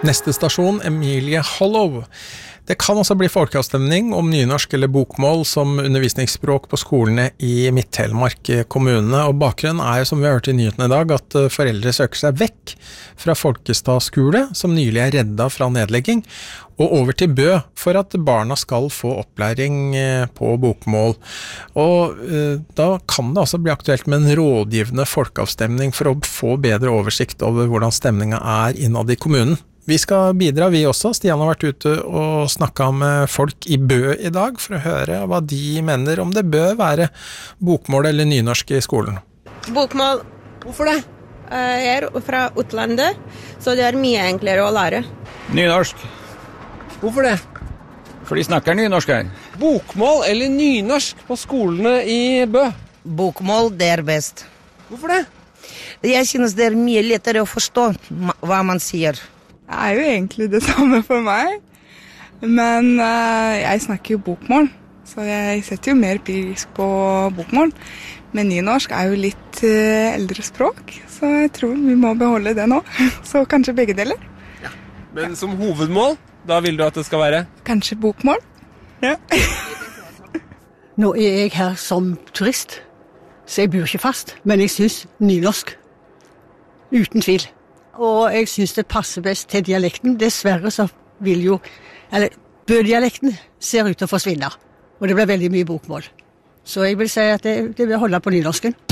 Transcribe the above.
Neste stasjon, Emilie Hollow. Det kan også bli folkeavstemning om nynorsk eller bokmål som undervisningsspråk på skolene i Midt-Telemark kommune, og bakgrunnen jo, som vi har hørt i nyhetene i dag, at foreldre søker seg vekk fra Folkestad skole, som nylig reddet fra nedlegging, og over til Bø, for at barna skal få opplæring på bokmål. Og da kan det altså bli aktuelt med en rådgivende folkeavstemning for å få bedre oversikt over hvordan stemningen innad i kommunen. Vi skal bidra, vi også. Stian har vært ute og snakket med folk i Bø i dag for å høre hva de mener om det bør være bokmål eller nynorsk i skolen. Bokmål. Hvorfor det? Jeg fra utlandet, så det mye enklere å lære. Nynorsk. Hvorfor det? For de snakker nynorsk her. Bokmål eller nynorsk på skolene i Bø? Bokmål, det best. Hvorfor det? Jeg synes det mye lettere å forstå hva man sier. Det jo egentlig det samme for meg, men jeg snakker jo bokmål, så jeg setter jo mer pris på bokmål. Men nynorsk jo litt eldre språk, så jeg tror vi må beholde det nå. Så kanskje begge deler. Ja. Men som hovedmål, da vil du at det skal være? Kanskje bokmål, ja. Nå jeg her som turist, så jeg bor ikke fast, men jeg synes nynorsk, uten tvil. Og jeg synes det passer best til dialekten. Dessverre så Bø-dialekten ser ut til å forsvinne, og det blir veldig mye bokmål. Så jeg vil si at det vil holde på nynorsken.